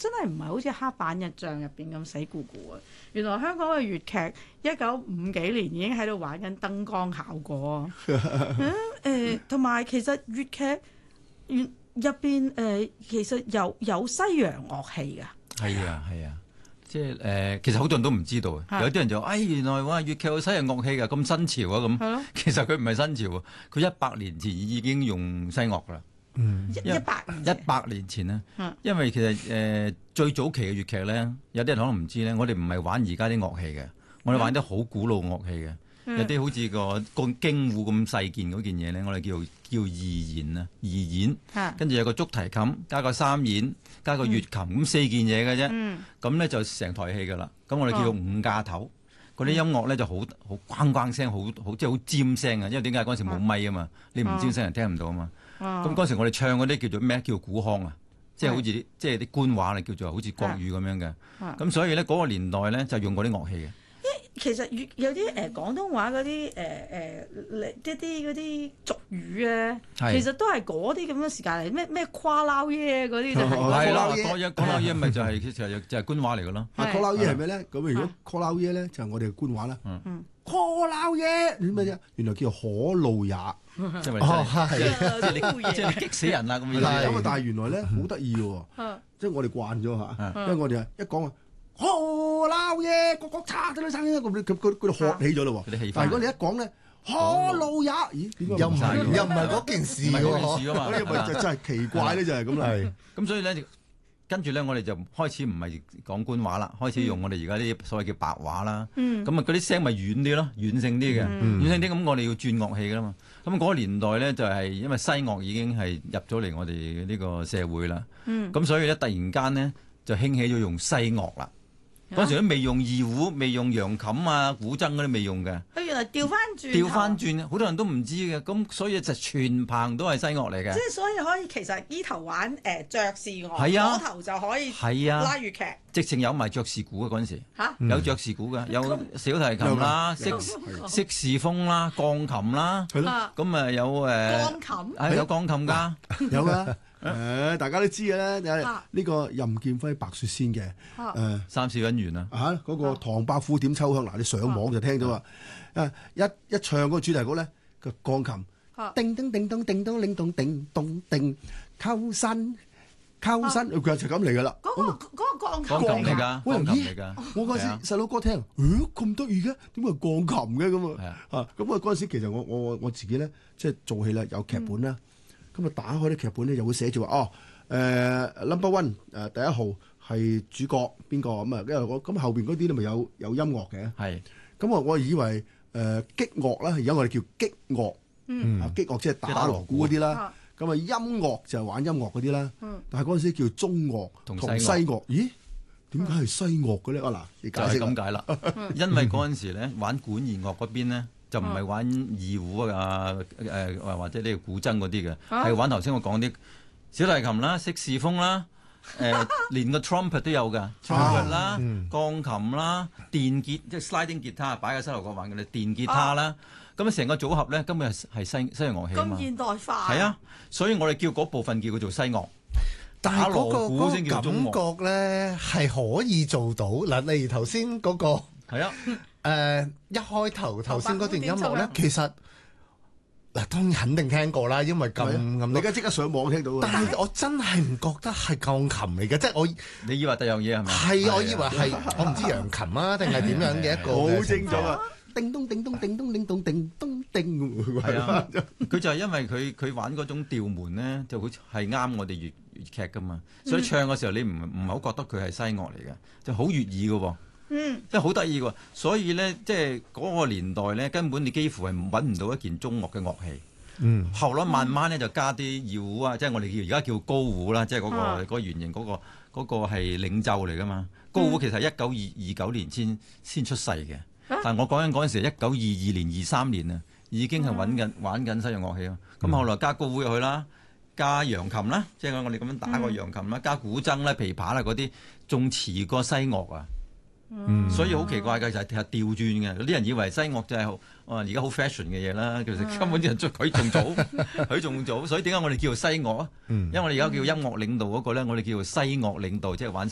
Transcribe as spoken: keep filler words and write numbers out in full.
真係唔係好似黑板印象入邊咁死咕咕啊！原來香港嘅粵劇一九五幾年已經喺度玩緊燈光效果啊！誒同埋其實粵劇入入邊誒其實有有西洋樂器㗎。 係啊係啊，即係誒、呃，其實好多人都唔知道啊！有啲人就誒、哎、原來哇粵劇有西洋樂器㗎，咁新潮啊咁。係咯，其實佢唔係新潮啊，佢一百年前已經用西樂㗎啦。 嗯，一百一百年前咧，因為其實誒、呃、最早期嘅粵劇咧，有啲人可能唔知咧，我哋唔係玩而家啲樂器嘅，我哋玩啲好古老樂器嘅，嗯、有啲好似個個京胡咁細件嗰件嘢咧，我哋叫叫二弦啊，二弦，跟住有個竹提琴，加個三弦，加個月琴，咁、嗯、四件嘢嘅啫，咁咧、嗯、就成台戲噶啦，咁我哋叫做五架頭，嗰啲、嗯、音樂咧就好好咣咣聲，好好即係好尖聲啊，因為點解嗰陣時冇咪啊嘛，你唔尖聲人聽唔到啊嘛。咁嗰時我哋唱嗰啲叫做咩？叫做古腔啊，即係好似啲即係啲官話嚟，叫做好似國語咁樣嘅。咁所以咧嗰個年代咧就用嗰啲樂器嘅。 其實粵有啲誒廣東話嗰啲誒誒一啲嗰啲俗語咧，其實都係嗰啲咁嘅時間嚟。咩咩跨撈耶嗰啲就係。 係啦，跨撈跨撈耶咪就係其實就係官話嚟嘅咯。 跨撈耶係咩咧？咁如果跨撈耶咧就係我哋嘅官話啦。跨撈耶點咩啫？原來叫可怒也。 即係哦，係，即係你，即係你激死人啦咁樣。 咁啊，但係原來咧好得意嘅喎，即係我哋慣咗嚇，因為我哋一講啊，可鬧嘢，個個叉咗啲聲音，咁佢佢佢哋學起咗咯喎。但係如果你一講咧，可怒也，咦？ 又唔係又唔係嗰件事喎， 嗰件事啊嘛。 咁又咪就真係奇怪咧，就係咁啦。 係，咁所以咧。跟住咧，我哋就開始唔係講官話啦，開始用我哋而家啲所謂叫白話啦。咁啊、嗯，嗰啲聲咪軟啲咯，軟性啲嘅，嗯、軟性啲。咁我哋要轉樂器噶啦嘛。咁嗰個年代咧，就係、是、因為西樂已經係入咗嚟我哋呢個社會啦。咁、嗯、所以咧，突然間咧就興起咗用西樂啦。嗰陣時都未用二胡，未用揚琴啊、古箏嗰啲未用嘅。 佢原來調翻轉， 調翻轉，好多人都唔知嘅。咁所以就全棚都係西樂嚟嘅。 即係所以可以其實呢頭玩誒爵士樂， 嗰、啊、 頭就可以係啊拉粵劇。 直情有埋爵士鼓啊！嗰陣時嚇有爵士鼓嘅，有小提琴啦、色色士風啦、鋼琴啦，係咯。咁啊有誒鋼琴， 係有鋼琴㗎， 有㗎。誒，大家都知嘅咧，呢個任劍輝白雪仙嘅誒三小姻緣啊， 嚇嗰個唐伯虎點秋香，嗱你上網就聽到啊！誒一一唱嗰個主題曲咧，個鋼琴叮叮叮咚叮咚叮咚叮咚叮，溝身溝身，佢就咁嚟㗎啦。 嗰個嗰個鋼琴鋼琴嚟㗎，鋼琴嚟㗎。 我嗰時細佬哥聽，誒咁得意嘅，點解係鋼琴嘅咁啊？嚇咁啊！嗰陣時其實我我我自己咧，即係做戲啦，有劇本啦。咁啊，打開啲劇本咧，又會寫住話哦，誒、呃、number one 誒、呃、第一號係主角邊個咁啊？因為我咁後邊嗰啲咧咪有有音樂嘅，係咁我我以為誒擊樂啦，而家我哋叫擊樂，嗯啊擊樂即係打鑼鼓嗰啲啦，咁啊音樂就係玩音樂嗰啲啦，嗯、但係嗰陣時叫中樂同西樂，西樂咦？點解係西樂嘅咧？啊嗱，你解釋咁解啦，因為嗰陣時咧玩管弦樂嗰邊咧。就唔係玩二胡啊，誒、呃、或者呢個古箏嗰啲嘅，係、啊、玩頭先我講啲小提琴啦、色士風啦，誒、呃、連個 trumpet 都有㗎 trumpet 啦、嗯、鋼琴啦、電吉即係 sliding 吉他，擺喺膝頭哥玩嘅咧，電吉他啦，咁啊成個組合咧根本係係西西洋樂器啊嘛， 咁現代化係啊，所以我哋叫嗰部分叫佢做西樂。 但係嗰、那個嗰個感覺咧係可以做到嗱，例如頭先嗰個係啊。 誒、呃、一開頭頭先嗰段音樂咧，其實嗱當然肯定聽過啦，因為咁咁， 你而家即刻上網聽到。 但係我真係唔覺得係鋼琴嚟嘅，即係我你以為第二樣嘢係咪？ 係我以為係我唔知揚琴啊定係點樣嘅一個。 好清楚啊！叮咚叮咚叮咚叮咚叮咚叮。 係啊，佢就係因為佢佢玩嗰種調門咧，就好似係啱我哋粵粵劇噶嘛，所以唱嘅時候你唔唔係好覺得佢係西樂嚟嘅，就好粵語嘅喎。嗯，即係好得意喎，所以咧，即係嗰個年代咧，根本你幾乎係揾唔到一件中樂嘅樂器。嗯，後來慢慢咧就加啲二胡啊，即係我哋叫而家叫高胡啦，即係嗰、嗰個嗰、啊、個圓形嗰、嗰個嗰、嗰個係領袖嚟噶嘛。高胡其實係一九二二九年先先出世嘅，啊、但係我講緊嗰陣時係一九二二年二三年啊，已經係揾緊玩緊西洋樂器咯。咁、嗯、後來加高胡入去啦，加揚琴啦，即係我哋咁樣打個揚琴啦，嗯、加古箏啦、琵琶啦嗰啲，仲遲過西樂啊。嗯、所以好奇怪嘅就係係調轉嘅，有啲人以為西樂就係、是、啊而家好 fashion 嘅嘢啦，其實根本啲人捉佢仲早，佢仲早，所以點解我哋叫做西樂啊？嗯、因為我哋而家叫音樂領導嗰個咧，我哋叫做西樂領導，即係玩西。